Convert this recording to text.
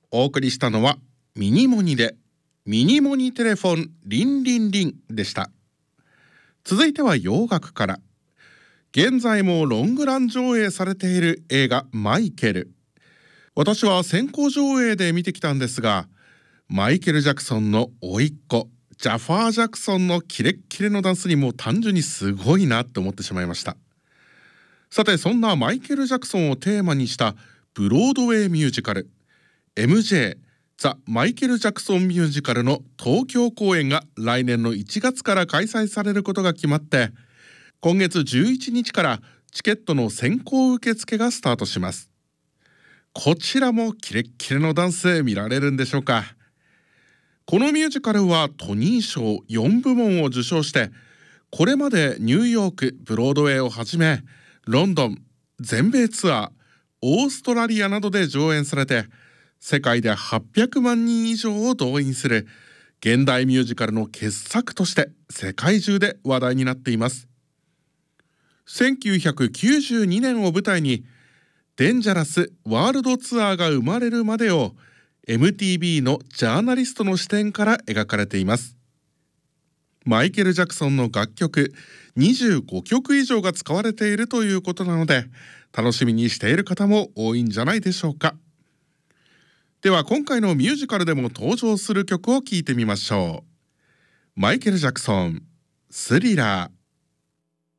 お送りしたのはミニモニでミニモニテレフォンリンリンリンでした。続いては洋楽から。現在もロングラン上映されている映画マイケル。私は先行上映で見てきたんですが、マイケル・ジャクソンの甥っ子ジャファー・ジャクソンのキレッキレのダンスにも単純にすごいなって思ってしまいました。さて、そんなマイケル・ジャクソンをテーマにしたブロードウェイミュージカル MJ ザ・マイケル・ジャクソンミュージカルの東京公演が来年の1月から開催されることが決まって、今月11日からチケットの先行受付がスタートします。こちらもキレッキレのダンス見られるんでしょうか。このミュージカルはトニー賞4部門を受賞して、これまでニューヨーク、ブロードウェイをはじめロンドン、全米ツアー、オーストラリアなどで上演されて、世界で800万人以上を動員する現代ミュージカルの傑作として世界中で話題になっています。1992年を舞台にデンジャラスワールドツアーが生まれるまでを MTV のジャーナリストの視点から描かれています。マイケル・ジャクソンの楽曲25曲以上が使われているということなので、楽しみにしている方も多いんじゃないでしょうか。では今回のミュージカルでも登場する曲を聴いてみましょう。マイケル・ジャクソン、スリラー。